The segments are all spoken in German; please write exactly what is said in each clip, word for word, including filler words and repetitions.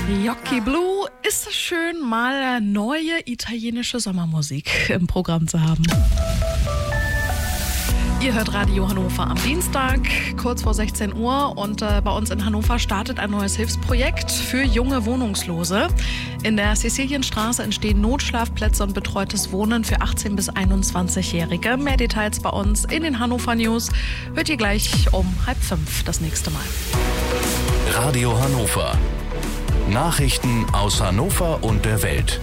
Gnocchi Blue, ist es schön, mal neue italienische Sommermusik im Programm zu haben. Ihr hört Radio Hannover am Dienstag, kurz vor sechzehn Uhr, und äh, bei uns in Hannover startet ein neues Hilfsprojekt für junge Wohnungslose. In der Cäcilienstraße entstehen Notschlafplätze und betreutes Wohnen für achtzehn- bis einundzwanzigjährige. Mehr Details bei uns in den Hannover News hört ihr gleich um halb fünf das nächste Mal. Radio Hannover. Nachrichten aus Hannover und der Welt.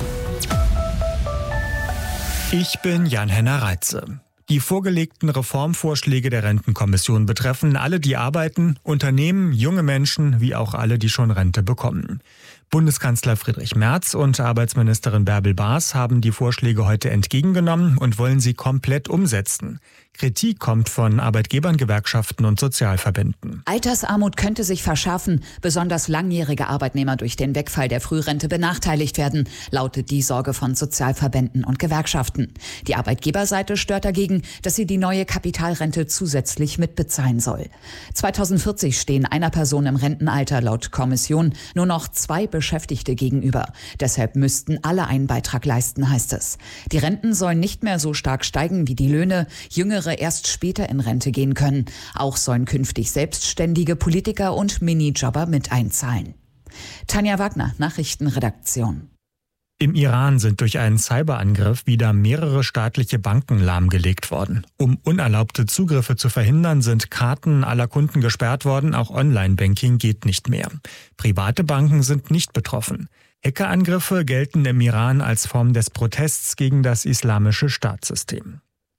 Ich bin Jan-Henner Reitze. Die vorgelegten Reformvorschläge der Rentenkommission betreffen alle, die arbeiten, Unternehmen, junge Menschen, wie auch alle, die schon Rente bekommen. Bundeskanzler Friedrich Merz und Arbeitsministerin Bärbel Baas haben die Vorschläge heute entgegengenommen und wollen sie komplett umsetzen. Kritik kommt von Arbeitgebern, Gewerkschaften und Sozialverbänden. Altersarmut könnte sich verschärfen, besonders langjährige Arbeitnehmer durch den Wegfall der Frührente benachteiligt werden, lautet die Sorge von Sozialverbänden und Gewerkschaften. Die Arbeitgeberseite stört dagegen, dass sie die neue Kapitalrente zusätzlich mitbezahlen soll. zweitausendvierzig stehen einer Person im Rentenalter laut Kommission nur noch zwei Beschäftigte gegenüber. Deshalb müssten alle einen Beitrag leisten, heißt es. Die Renten sollen nicht mehr so stark steigen wie die Löhne, Jüngere erst später in Rente gehen können. Auch sollen künftig selbstständige Politiker und Minijobber mit einzahlen. Tanja Wagner, Nachrichtenredaktion. Im Iran sind durch einen Cyberangriff wieder mehrere staatliche Banken lahmgelegt worden. Um unerlaubte Zugriffe zu verhindern, sind Karten aller Kunden gesperrt worden, auch Online-Banking geht nicht mehr. Private Banken sind nicht betroffen. Hackerangriffe gelten im Iran als Form des Protests gegen das islamische Staatssystem.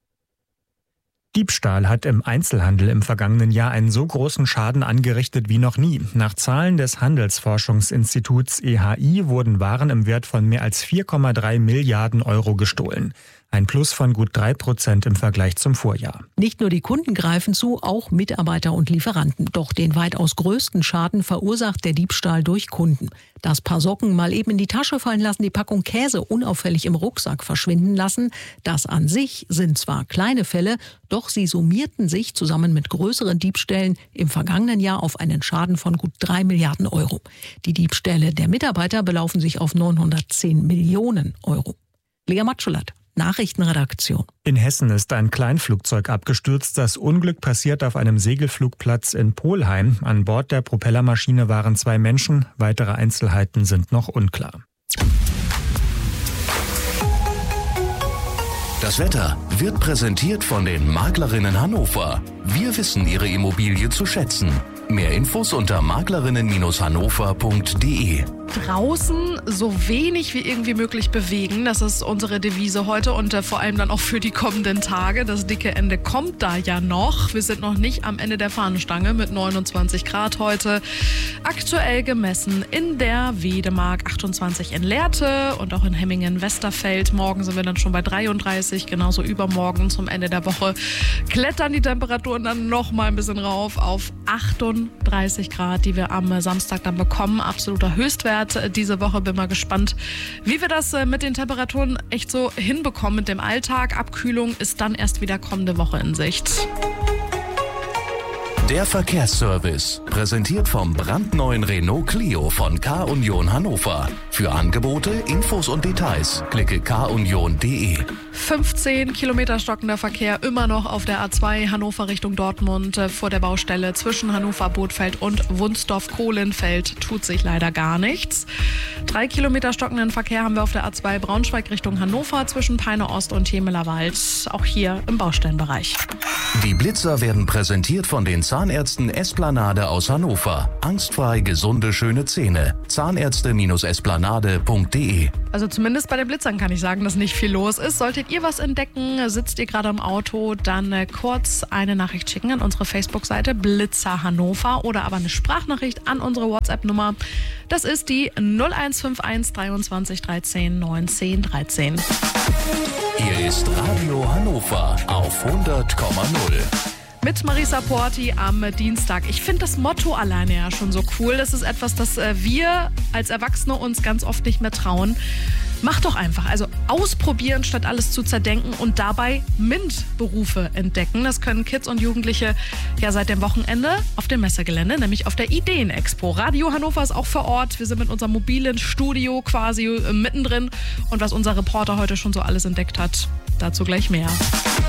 Diebstahl hat im Einzelhandel im vergangenen Jahr einen so großen Schaden angerichtet wie noch nie. Nach Zahlen des Handelsforschungsinstituts E H I wurden Waren im Wert von mehr als vier Komma drei Milliarden Euro gestohlen. Ein Plus von gut drei Prozent im Vergleich zum Vorjahr. Nicht nur die Kunden greifen zu, auch Mitarbeiter und Lieferanten. Doch den weitaus größten Schaden verursacht der Diebstahl durch Kunden. Das Paar Socken mal eben in die Tasche fallen lassen, die Packung Käse unauffällig im Rucksack verschwinden lassen. Das an sich sind zwar kleine Fälle, doch sie summierten sich zusammen mit größeren Diebstählen im vergangenen Jahr auf einen Schaden von gut drei Milliarden Euro. Die Diebstähle der Mitarbeiter belaufen sich auf neunhundertzehn Millionen Euro. Lea Matschulat, Nachrichtenredaktion. In Hessen ist ein Kleinflugzeug abgestürzt. Das Unglück passiert auf einem Segelflugplatz in Polheim. An Bord der Propellermaschine waren zwei Menschen. Weitere Einzelheiten sind noch unklar. Das Wetter wird präsentiert von den Maklerinnen Hannover. Wir wissen Ihre Immobilie zu schätzen. Mehr Infos unter maklerinnen hannover punkt de. Draußen so wenig wie irgendwie möglich bewegen, das ist unsere Devise heute und äh, vor allem dann auch für die kommenden Tage. Das dicke Ende kommt da ja noch. Wir sind noch nicht am Ende der Fahnenstange mit neunundzwanzig Grad heute. Aktuell gemessen in der Wedemark, achtundzwanzig in Lehrte und auch in Hemmingen-Westerfeld. Morgen sind wir dann schon bei dreiunddreißig, genauso übermorgen zum Ende der Woche klettern die Temperaturen dann noch mal ein bisschen rauf auf achtunddreißig Grad, die wir am Samstag dann bekommen. Absoluter Höchstwert diese Woche. Bin mal gespannt, wie wir das mit den Temperaturen echt so hinbekommen mit dem Alltag. Abkühlung ist dann erst wieder kommende Woche in Sicht. Der Verkehrsservice, präsentiert vom brandneuen Renault Clio von K-Union Hannover. Für Angebote, Infos und Details klicke k union punkt de. fünfzehn Kilometer stockender Verkehr immer noch auf der A zwei Hannover Richtung Dortmund äh, vor der Baustelle zwischen Hannover-Bothfeld und Wunsdorf-Kohlenfeld tut sich leider gar nichts. Drei Kilometer stockenden Verkehr haben wir auf der A zwei Braunschweig Richtung Hannover zwischen Peine Ost und Jemeler Wald, auch hier im Baustellenbereich. Die Blitzer werden präsentiert von den Zahnärzten Esplanade aus Hannover. Angstfrei gesunde, schöne Zähne. Zahnärzte Esplanade punkt de. Also zumindest bei den Blitzern kann ich sagen, dass nicht viel los ist. Solltet ihr was entdecken, sitzt ihr gerade im Auto, dann äh, kurz eine Nachricht schicken an unsere Facebook-Seite Blitzer Hannover oder aber eine Sprachnachricht an unsere WhatsApp-Nummer. Das ist die null eins fünf eins dreiundzwanzig dreizehn neunzehn dreizehn. Hier ist Radio Hannover auf hundert Komma null. mit Marisa Porti am Dienstag. Ich finde das Motto alleine ja schon so cool. Das ist etwas, das wir als Erwachsene uns ganz oft nicht mehr trauen. Mach doch einfach. Also ausprobieren, statt alles zu zerdenken und dabei MINT-Berufe entdecken. Das können Kids und Jugendliche ja seit dem Wochenende auf dem Messegelände, nämlich auf der Ideen-Expo. Radio Hannover ist auch vor Ort. Wir sind mit unserem mobilen Studio quasi mittendrin. Und was unser Reporter heute schon so alles entdeckt hat, dazu gleich mehr.